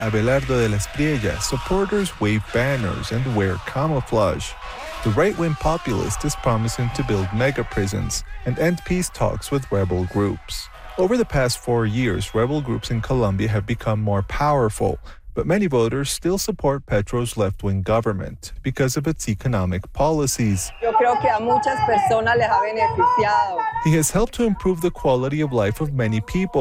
Abelardo de las Priellas, supporters wave banners and wear camouflage. The right-wing populist is promising to build mega prisons and end peace talks with rebel groups. Over the past 4 years, rebel groups in Colombia have become more powerful, but many voters still support Petro's left-wing government because of its economic policies. Yo creo que a muchas personas les ha beneficiado. He has helped to improve the quality of life of many people.